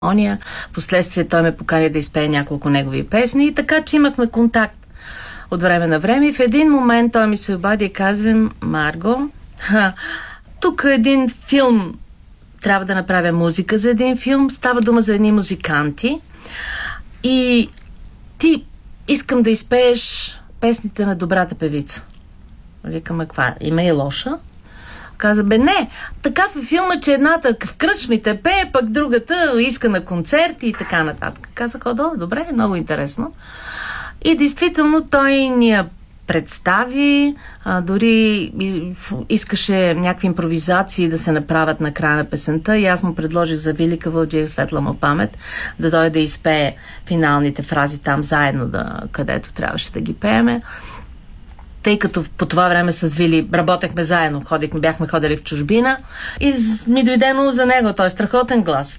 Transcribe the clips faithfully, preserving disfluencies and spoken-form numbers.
Ония. Последствие той ме покани да изпее няколко негови песни и така, че имахме контакт от време на време. И в един момент той ми се обади и казва: Марго, ха, тук един филм, трябва да направя музика за един филм, става дума за едни музиканти и ти искам да изпееш песните на добрата певица. Викам: каква? Има и лоша? Каза: бе, не, така в филма, че едната в кръчмите пее, пък другата иска на концерти и така нататък. Казах: о, добре, много интересно. И действително той ни я представи, а, дори искаше някакви импровизации да се направят на края на песента и аз му предложих за Вилика Вълджиев, светла му памет, да дойде да изпее финалните фрази там заедно, да, където трябваше да ги пееме. Тъй като по това време с Вили работехме заедно, ходихме, бяхме ходили в чужбина и ми дойдено за него, той е страхотен глас.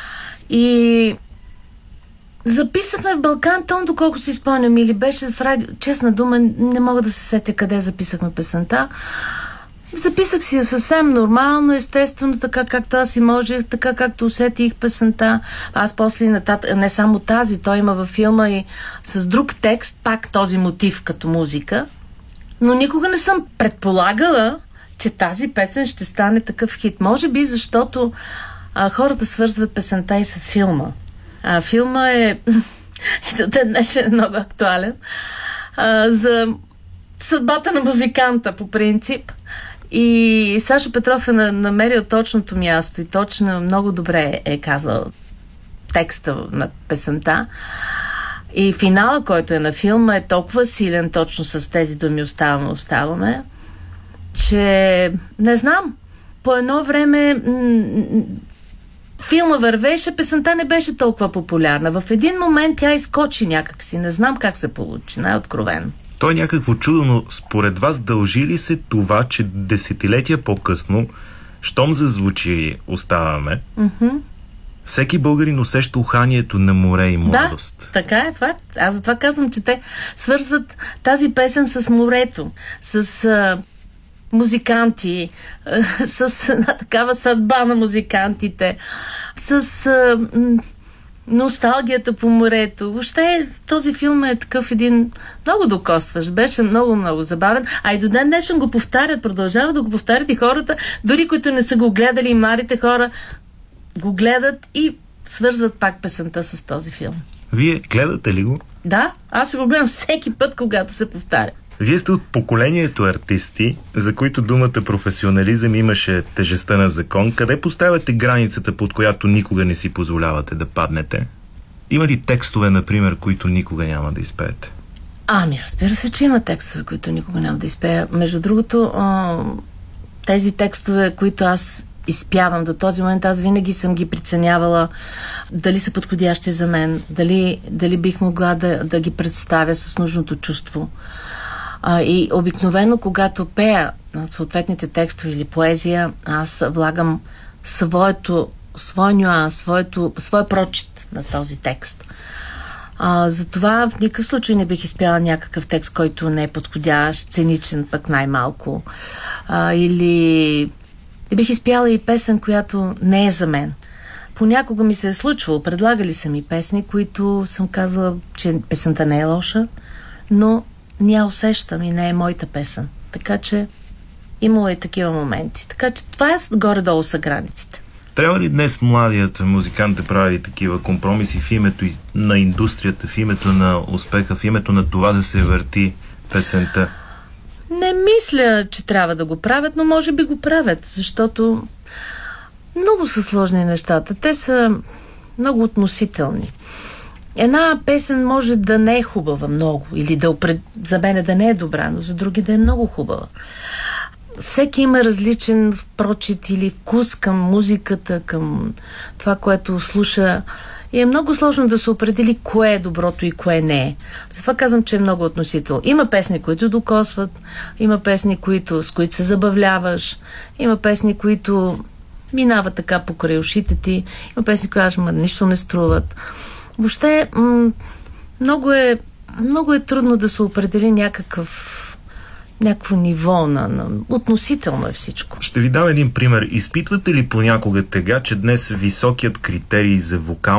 И записахме в Балкан Тон, доколко си спомням, или беше в радио, честна дума, не мога да се сетя къде записахме песента. Записах си съвсем нормално, естествено, така както аз и можех, така както усетих песента. Аз после нататък, не само тази, той има във филма и с друг текст, пак този мотив като музика. Но никога не съм предполагала, че тази песен ще стане такъв хит. Може би, защото а, хората свързват песента и с филма. А филма е и до ден днешен е много актуален а, за съдбата на музиканта по принцип. И Сашо Петров е намерил точното място и точно много добре е казал текста на песента. И финала, който е на филма, е толкова силен точно с тези думи "оставаме, оставаме", че не знам, по едно време м- филма вървеше, песента не беше толкова популярна. В един момент тя изкочи някакси. Не знам как се получи, най-откровено. То е някакво чудо, но според вас дължи ли се това, че десетилетия по-късно, щом зазвучи "оставаме", mm-hmm. всеки българин усеща уханието на море и младост? Да, така е, факт. Аз затова казвам, че те свързват тази песен с морето, с а, музиканти, а, с една такава съдба на музикантите, с а, м- носталгията по морето. Въобще този филм е такъв един много докосващ. Беше много-много забавен. А и до ден днешен го повтарят, продължават да го повтарят и хората, дори които не са го гледали, и младите хора го гледат и свързват пак песента с този филм. Вие гледате ли го? Да, аз го гледам всеки път, когато се повтаря. Вие сте от поколението артисти, за които думата професионализъм имаше тежестта на закон. Къде поставяте границата, под която никога не си позволявате да паднете? Има ли текстове, например, които никога няма да изпеете? Ами, разбира се, че има текстове, които никога няма да изпея. Между другото, тези текстове, които аз изпявам до този момент, аз винаги съм ги преценявала дали са подходящи за мен, дали, дали бих могла да, да ги представя с нужното чувство. А, и обикновено, когато пея съответните текстове или поезия, аз влагам своето, свой нюанс, своето, своя прочит на този текст. А, затова в никакъв случай не бих изпяла някакъв текст, който не е подходящ, циничен пък най-малко. А, или не бих изпяла и песен, която не е за мен. Понякога ми се е случвало, предлагали са ми песни, които съм казала, че песента не е лоша, но не я усещам и не е моята песен. Така че имало и такива моменти. Така че това е горе-долу са границите. Трябва ли днес младият музикант да прави такива компромиси в името на индустрията, в името на успеха, в името на това да се върти песента? Не мисля, че трябва да го правят, но може би го правят, защото много са сложни нещата. Те са много относителни. Една песен може да не е хубава много, или да опред... за мен да не е добра, но за други да е много хубава. Всеки има различен прочит или вкус към музиката, към това, което слуша. И е много сложно да се определи кое е доброто и кое не е. Затова казвам, че е много относително. Има песни, които докосват, има песни, които, с които се забавляваш, има песни, които минават така покрай ушите ти, има песни, които ма нищо не струват. Въобще, м- много, е, много е трудно да се определи някакъв някакво ниво на, на... Относително е всичко. Ще ви дам един пример. Изпитвате ли понякога тега, че днес високият критерий за вокал